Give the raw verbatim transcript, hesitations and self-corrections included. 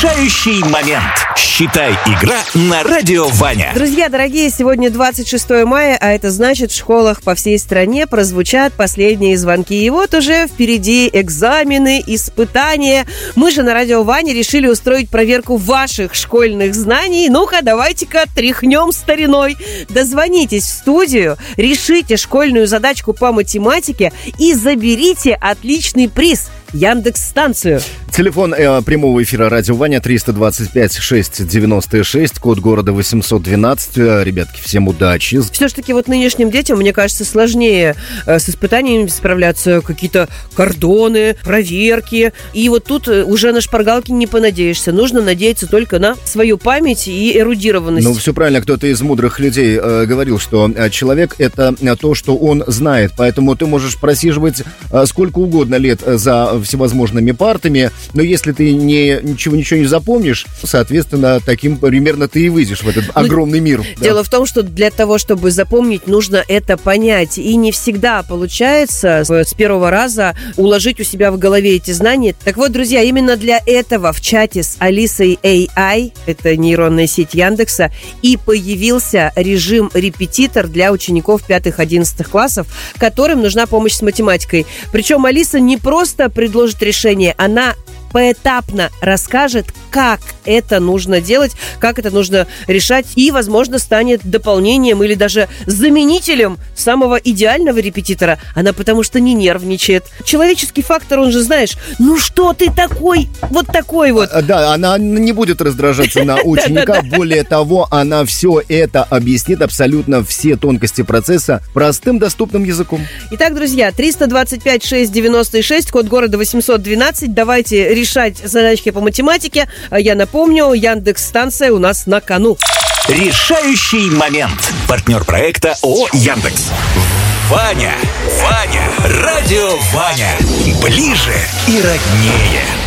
Решающий момент. Считай, игра на радио Ваня. Друзья дорогие, сегодня двадцать шестое мая, а это значит, в школах по всей стране прозвучат последние звонки. И вот уже впереди экзамены, испытания. Мы же на радио Ваня решили устроить проверку ваших школьных знаний. Ну-ка, давайте-ка тряхнем стариной. Дозвонитесь в студию, решите школьную задачку по математике и заберите отличный приз – Яндекс-станцию. Телефон э, прямого эфира радио Ваня триста двадцать пять шесть девяносто шесть, код города восемьсот двенадцать. Ребятки, всем удачи. Все-таки вот нынешним детям, мне кажется, сложнее э, с испытаниями справляться. Какие-то кордоны, проверки. И вот тут уже на шпаргалки не понадеешься. Нужно надеяться только на свою память и эрудированность. Ну, все правильно. Кто-то из мудрых людей э, говорил, что человек – это то, что он знает. Поэтому ты можешь просиживать э, сколько угодно лет за всевозможными партами, но если ты не, ничего, ничего не запомнишь, соответственно, таким примерно ты и выйдешь в этот ну, огромный мир. Дело да. в том, что для того, чтобы запомнить, нужно это понять. И не всегда получается с первого раза уложить у себя в голове эти знания. Так вот, друзья, именно для этого в чате с Алисой эй ай, это нейронная сеть Яндекса, и появился режим репетитор для учеников пятых-одиннадцатых классов, которым нужна помощь с математикой. Причем Алиса не просто предложит решение, она поэтапно расскажет, как это нужно делать, как это нужно решать, и, возможно, станет дополнением или даже заменителем самого идеального репетитора. Она потому что не нервничает. Человеческий фактор, он же, знаешь, ну что ты такой, вот такой вот. Да, она не будет раздражаться на ученика. Более того, она все это объяснит, абсолютно все тонкости процесса простым, доступным языком. Итак, друзья, триста двадцать пять шесть девяносто шесть, код города восемьсот двенадцать. Давайте решать задачки по математике. Я напомню, Яндекс-станция у нас на кону. Решающий момент. Партнер проекта ООО «Яндекс». Ваня, Ваня, радио Ваня. Ближе и роднее.